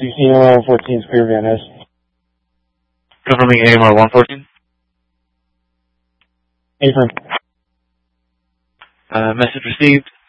AMR 114 Spear Van Ness. Confirming AMR 114. Affirm. Message received.